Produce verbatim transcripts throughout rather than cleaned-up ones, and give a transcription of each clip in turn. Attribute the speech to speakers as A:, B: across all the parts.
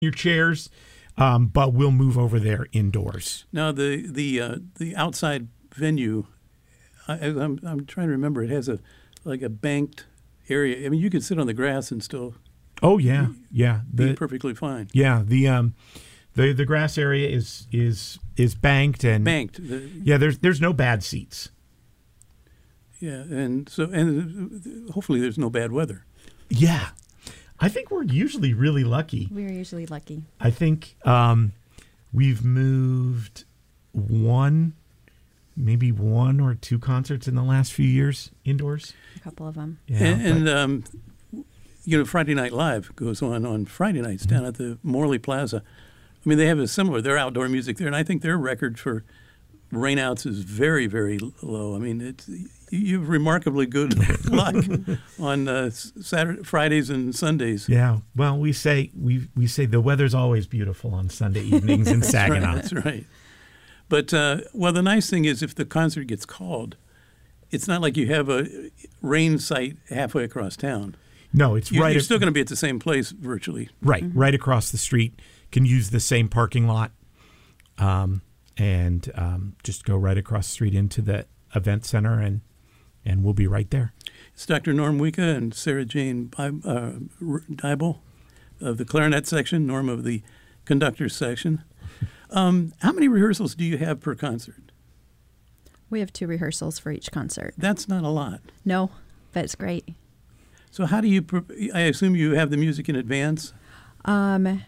A: your chairs, um, but we'll move over there indoors.
B: Now the the uh, the outside venue, I, I'm I'm trying to remember. It has a like a banked area. I mean, you could sit on the grass and still.
A: Oh yeah, yeah,
B: be
A: the,
B: perfectly fine.
A: Yeah, the um, the the grass area is is is banked and
B: banked. The,
A: yeah, there's there's no bad seats.
B: Yeah, and so and hopefully there's no bad weather.
A: Yeah, I think we're usually really lucky.
C: We're usually lucky.
A: I think um, we've moved one, maybe one or two concerts in the last few years indoors.
C: A couple of them.
A: Yeah,
B: and and um, you know, Friday Night Live goes on on Friday nights mm-hmm. down at the Morley Plaza. I mean, they have a similar, their outdoor music there, and I think their record for rainouts is very, very low. I mean, it's you have remarkably good luck on uh, Saturday, Fridays, and Sundays.
A: Yeah. Well, we say we we say the weather's always beautiful on Sunday evenings in Saginaw.
B: That's right. That's right. But uh, well, the nice thing is if the concert gets called, it's not like you have a rain site halfway across town.
A: No, it's
B: you're,
A: right.
B: You're still going to be at the same place virtually.
A: Right,
C: mm-hmm.
A: right across the street. Can use the same parking lot, um, and um, just go right across the street into the event center, and and we'll be right there.
B: It's Doctor Norm Wieke and Sarah Jane uh, Dybel of the clarinet section, Norm of the conductor section. Um, how many rehearsals do you have per concert?
C: We have two rehearsals for each concert.
B: That's not a lot.
C: No, but it's great.
B: So how do you, pre- I assume you have the music in advance?
C: Um,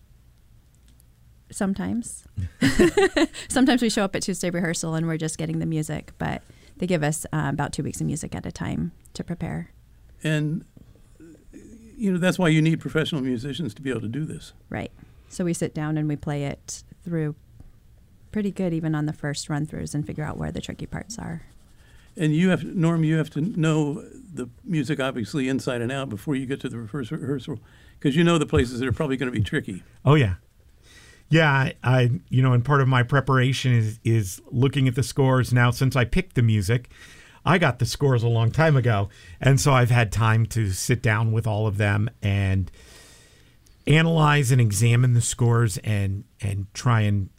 C: sometimes. Sometimes we show up at Tuesday rehearsal and we're just getting the music, but they give us uh, about two weeks of music at a time to prepare.
B: And, you know, that's why you need professional musicians to be able to do this.
C: Right. So we sit down and we play it through pretty good even on the first run-throughs and figure out where the tricky parts are.
B: And you have, Norm, you have to know the music obviously inside and out before you get to the first rehearsal, because you know the places that are probably going to be tricky.
A: Oh yeah, yeah. I, I, you know, and part of my preparation is is looking at the scores. Now, since I picked the music, I got the scores a long time ago, and so I've had time to sit down with all of them and analyze and examine the scores and and try and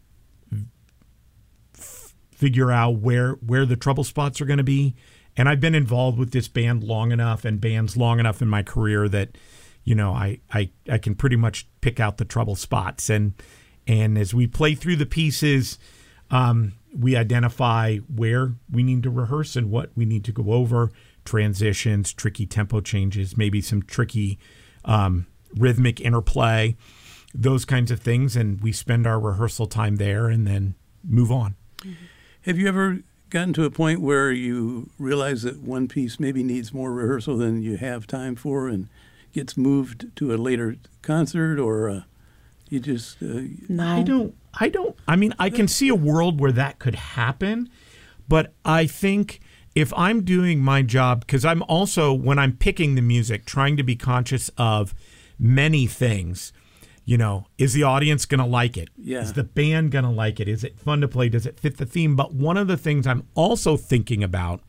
A: figure out where where the trouble spots are going to be. And I've been involved with this band long enough and bands long enough in my career that, you know, I, I, I can pretty much pick out the trouble spots. And and as we play through the pieces, um, we identify where we need to rehearse and what we need to go over, transitions, tricky tempo changes, maybe some tricky um, rhythmic interplay, those kinds of things. And we spend our rehearsal time there and then move on.
B: Mm-hmm. Have you ever gotten to a point where you realize that one piece maybe needs more rehearsal than you have time for and gets moved to a later concert, or uh, you just... Uh,
C: no.
A: I don't, I don't, I mean, I can see a world where that could happen, but I think if I'm doing my job, because I'm also, when I'm picking the music, trying to be conscious of many things. You know, is the audience going to like it?
B: Yeah.
A: Is the band going to like it? Is it fun to play? Does it fit the theme? But one of the things I'm also thinking about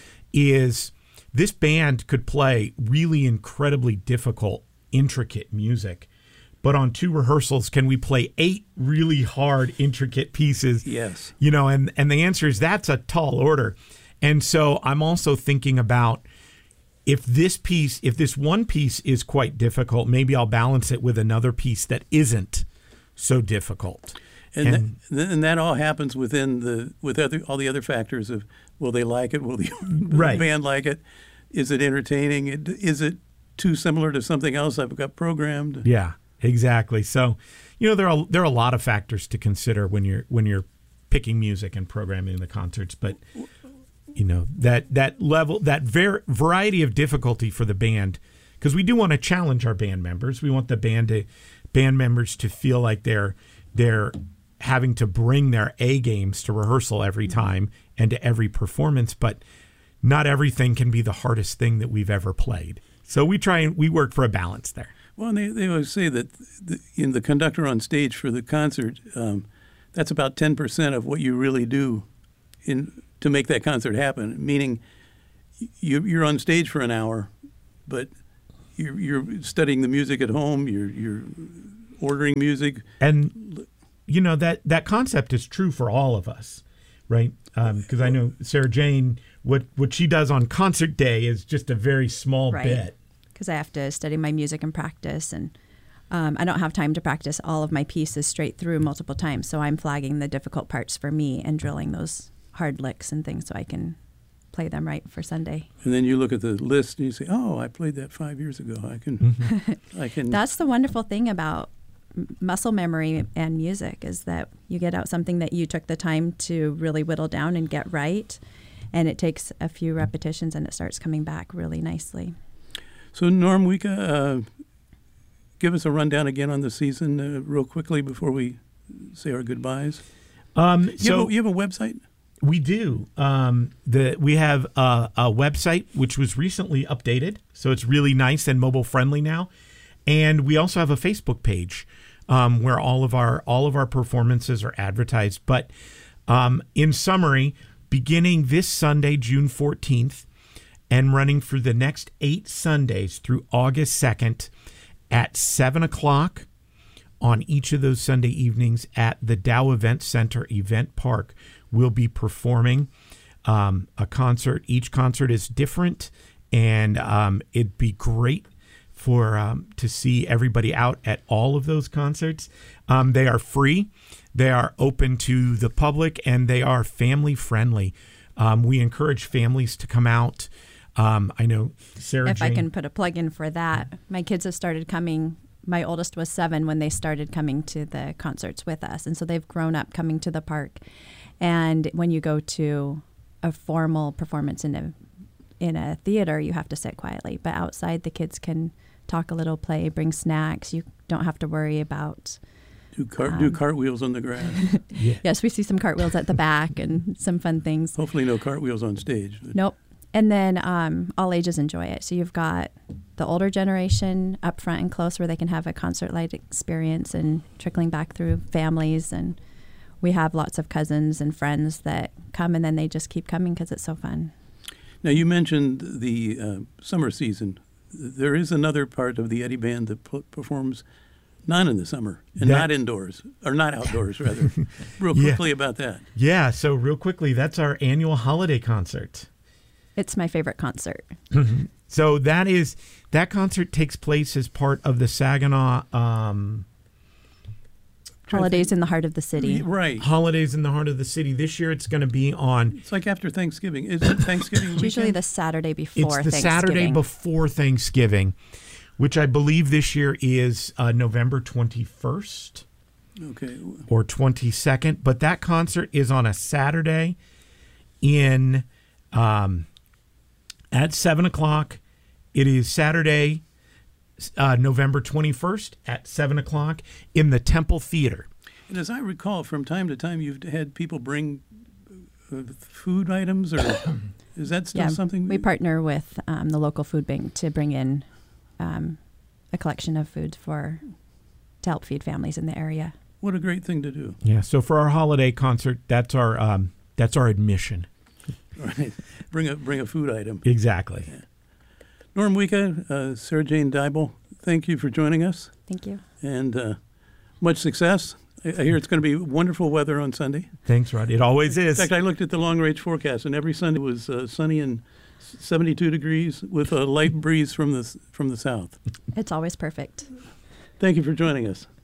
A: is this band could play really incredibly difficult, intricate music. But on two rehearsals, can we play eight really hard, intricate pieces?
B: Yes.
A: You know, and, and the answer is that's a tall order. And so I'm also thinking about, if this piece, if this one piece is quite difficult, maybe I'll balance it with another piece that isn't so difficult.
B: And and that, and that all happens within the with other all the other factors of, will they like it? Will the,
A: right.
B: the band like it? Is it entertaining? Is it too similar to something else I've got programmed?
A: Yeah, exactly. So, you know, there are there are a lot of factors to consider when you're when you're picking music and programming the concerts, but. You know, that that level, that ver- variety of difficulty for the band, because we do want to challenge our band members. We want the band to, band members to feel like they're they're having to bring their A games to rehearsal every time and to every performance. But not everything can be the hardest thing that we've ever played. So we try and we work for a balance there.
B: Well, and they they always say that the, in the conductor on stage for the concert, um, that's about ten percent of what you really do in. To make that concert happen, meaning you, you're on stage for an hour, but you're, you're studying the music at home. You're, you're ordering music.
A: And, you know, that, that concept is true for all of us, right? Because um, I know Sarah Jane, what, what she does on concert day is just a very small
C: Right.
A: bit.
C: Because I have to study my music and practice, and um, I don't have time to practice all of my pieces straight through multiple times. So I'm flagging the difficult parts for me and drilling those hard licks and things so I can play them right for Sunday.
B: And then you look at the list and you say, "Oh, I played that five years ago. I can,
A: Mm-hmm.
B: I can."
C: That's the wonderful thing about m- muscle memory and music, is that you get out something that you took the time to really whittle down and get right, and it takes a few repetitions and it starts coming back really nicely.
B: So, Norm Wika, uh, give us a rundown again on the season uh, real quickly before we say our goodbyes.
A: Um,
B: You,
A: so
B: have a, you have a website?
A: we do. Um, the we have a, a website which was recently updated, so it's really nice and mobile friendly now. And we also have a Facebook page um, where all of our all of our performances are advertised. But um, in summary, beginning this Sunday, June fourteenth, and running for the next eight Sundays through August second at seven o'clock on each of those Sunday evenings at the Dow Event Center Event Park, we'll be performing um, a concert. Each concert is different, and um, it'd be great for um, to see everybody out at all of those concerts. Um, they are free, they are open to the public, and they are family friendly. Um, we encourage families to come out. Um, I know Sarah
C: If
A: Jane,
C: I can put a plug in for that, my kids have started coming. My oldest was seven when they started coming to the concerts with us, and so they've grown up coming to the park. And when you go to a formal performance in a in a theater, you have to sit quietly. But outside, the kids can talk a little, play, bring snacks. You don't have to worry about.
B: Do, cart, do
C: Um,
B: cartwheels on the grass.
A: yeah.
C: Yes, we see some cartwheels at the back and some fun things.
B: Hopefully no cartwheels on stage. But
C: Nope. And then um, all ages enjoy it. So you've got the older generation up front and close where they can have a concert-like experience and trickling back through families. And we have lots of cousins and friends that come, and then they just keep coming because it's so fun.
B: Now, you mentioned the uh, summer season. There is another part of the Eddie Band that p- performs not in the summer and
A: That-
B: not indoors, or not outdoors, rather. Real
A: Yeah.
B: quickly about that.
A: Yeah, so real quickly, that's our annual holiday concert.
C: It's my favorite concert.
A: So that is that concert takes place as part of the Saginaw um,
C: Holidays in the heart of the city.
B: Right.
A: Holidays in the Heart of the City. This year, it's going to be on.
B: It's like after Thanksgiving. Is it Thanksgiving
C: It's usually
B: weekend?
C: the Saturday
A: It's
C: before
A: the
C: Thanksgiving.
A: Saturday before Thanksgiving, which I believe this year is uh, November twenty-first
B: Okay.
A: or twenty-second. But that concert is on a Saturday in um, at seven o'clock. It is Saturday, uh, November twenty-first at seven o'clock in the Temple Theater.
B: And as I recall, from time to time, you've had people bring uh, food items, or is that still
C: Yeah,
B: something?
C: we partner with um, the local food bank to bring in um, a collection of food for to help feed families in the area.
B: What a great thing to do.
A: Yeah. So for our holiday concert, that's our um, that's our admission.
B: Right. Bring a bring a food item.
A: Exactly.
B: Norm Wika, uh, Sarah Jane Dybel, thank you for joining us,
C: Thank you.
B: and uh, much success. I, I hear it's going to be wonderful weather on Sunday.
A: Thanks, Rod. It always
B: In
A: is.
B: fact, I looked at the long-range forecast, and every Sunday was uh, sunny and seventy-two degrees with a light breeze from the from the south.
C: It's always perfect.
B: Thank you for joining us.